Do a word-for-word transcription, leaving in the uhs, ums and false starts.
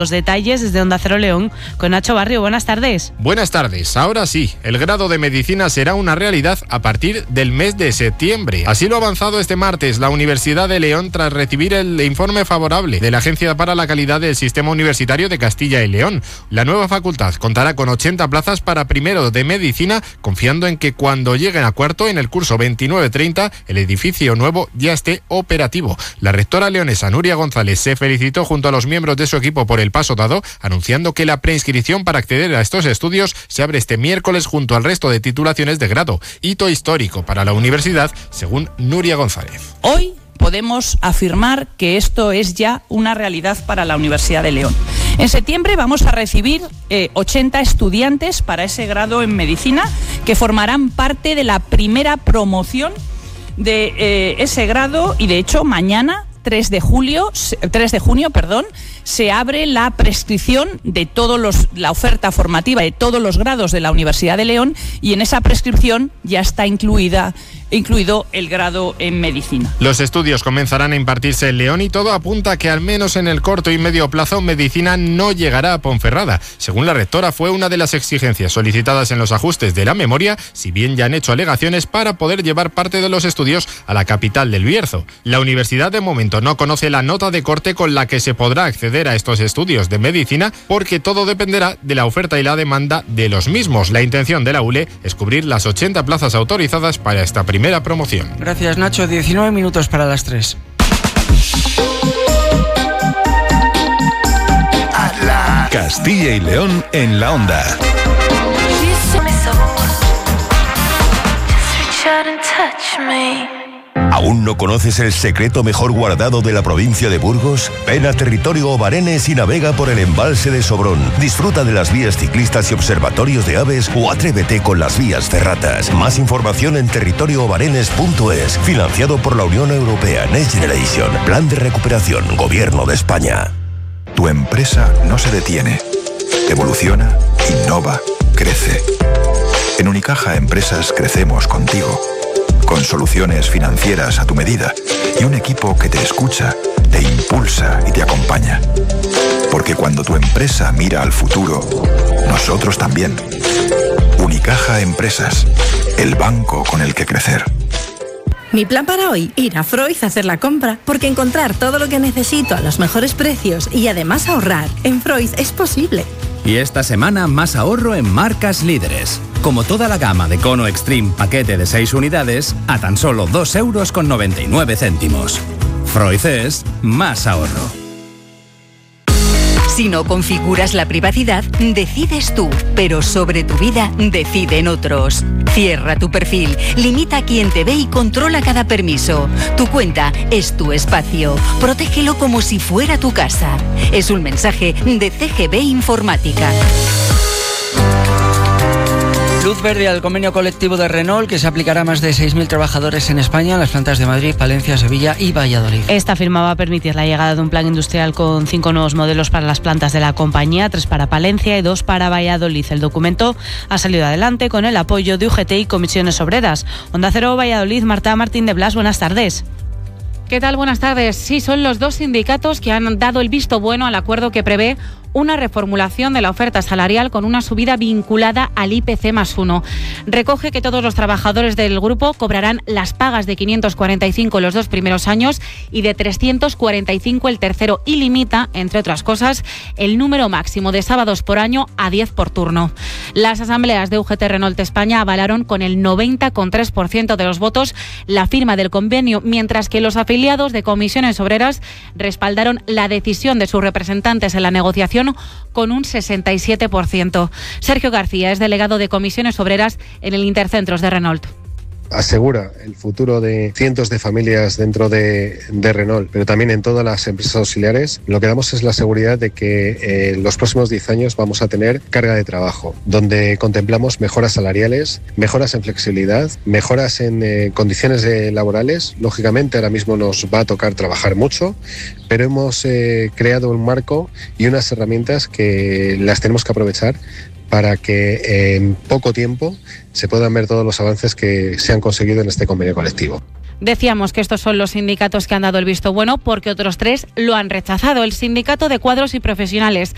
Los detalles desde Onda Cero León con Nacho Barrio. Buenas tardes. Buenas tardes. Ahora sí, el grado de medicina será una realidad a partir del mes de septiembre. Así lo ha avanzado este martes la Universidad de León tras recibir el informe favorable de la Agencia para la Calidad del Sistema Universitario de Castilla y León. La nueva facultad contará con ochenta plazas para primero de medicina, confiando en que cuando lleguen a cuarto en el curso veintinueve treinta el edificio nuevo ya esté operativo. La rectora leonesa Nuria González se felicitó junto a los miembros de su equipo por el paso dado, anunciando que la preinscripción para acceder a estos estudios se abre este miércoles junto al resto de titulaciones de grado. Hito histórico para la universidad, según Nuria González. Hoy podemos afirmar que esto es ya una realidad para la Universidad de León. En septiembre vamos a recibir eh, ochenta estudiantes para ese grado en medicina que formarán parte de la primera promoción de eh, ese grado y de hecho mañana tres de julio, tres de junio, perdón, se abre la prescripción de todos los, la oferta formativa de todos los grados de la Universidad de León y en esa prescripción ya está incluida incluido el grado en medicina. Los estudios comenzarán a impartirse en León y todo apunta a que al menos en el corto y medio plazo medicina no llegará a Ponferrada. Según la rectora, fue una de las exigencias solicitadas en los ajustes de la memoria, si bien ya han hecho alegaciones para poder llevar parte de los estudios a la capital del Bierzo. La universidad de momento no conoce la nota de corte con la que se podrá acceder a estos estudios de medicina porque todo dependerá de la oferta y la demanda de los mismos. La intención de la U L E es cubrir las ochenta plazas autorizadas para esta primera Primera promoción. Gracias, Nacho. diecinueve minutos para las tres. Castilla y León en la onda. ¿Aún no conoces el secreto mejor guardado de la provincia de Burgos? Ven a Territorio Obarenes y navega por el embalse de Sobrón. Disfruta de las vías ciclistas y observatorios de aves o atrévete con las vías ferratas. Más información en territorio obarenes punto es. Financiado por la Unión Europea Next Generation. Plan de recuperación. Gobierno de España. Tu empresa no se detiene. Evoluciona, innova, crece. En Unicaja Empresas crecemos contigo. Con soluciones financieras a tu medida y un equipo que te escucha, te impulsa y te acompaña. Porque cuando tu empresa mira al futuro, nosotros también. Unicaja Empresas, el banco con el que crecer. Mi plan para hoy, ir a Freud a hacer la compra, porque encontrar todo lo que necesito a los mejores precios y además ahorrar en Freud es posible. Y esta semana más ahorro en marcas líderes. Como toda la gama de Cono Extreme paquete de seis unidades a tan solo dos euros con noventa y nueve céntimos. Freud es más ahorro. Si no configuras la privacidad, decides tú, pero sobre tu vida deciden otros. Cierra tu perfil, limita a quien te ve y controla cada permiso. Tu cuenta es tu espacio. Protégelo como si fuera tu casa. Es un mensaje de C G B Informática. Luz verde al convenio colectivo de Renault, que se aplicará a más de seis mil trabajadores en España, en las plantas de Madrid, Palencia, Sevilla y Valladolid. Esta firma va a permitir la llegada de un plan industrial con cinco nuevos modelos para las plantas de la compañía, tres para Palencia y dos para Valladolid. El documento ha salido adelante con el apoyo de U G T y Comisiones Obreras. Onda Cero, Valladolid, Marta Martín de Blas, buenas tardes. ¿Qué tal? Buenas tardes. Sí, son los dos sindicatos que han dado el visto bueno al acuerdo que prevé una reformulación de la oferta salarial con una subida vinculada al I P C más uno. Recoge que todos los trabajadores del grupo cobrarán las pagas de quinientos cuarenta y cinco los dos primeros años y de trescientos cuarenta y cinco el tercero y limita, entre otras cosas, el número máximo de sábados por año a diez por turno. Las asambleas de U G T Renault España avalaron con el noventa coma tres por ciento de los votos la firma del convenio, mientras que los afiliados de Comisiones Obreras respaldaron la decisión de sus representantes en la negociación con un sesenta y siete por ciento. Sergio García es delegado de Comisiones Obreras en el Intercentros de Renault. Asegura el futuro de cientos de familias dentro de, de Renault, pero también en todas las empresas auxiliares. Lo que damos es la seguridad de que eh, en los próximos diez años vamos a tener carga de trabajo, donde contemplamos mejoras salariales, mejoras en flexibilidad, mejoras en eh, condiciones eh, laborales. Lógicamente ahora mismo nos va a tocar trabajar mucho, pero hemos eh, creado un marco y unas herramientas que las tenemos que aprovechar para que en poco tiempo se puedan ver todos los avances que se han conseguido en este convenio colectivo. Decíamos que estos son los sindicatos que han dado el visto bueno porque otros tres lo han rechazado. El sindicato de cuadros y profesionales,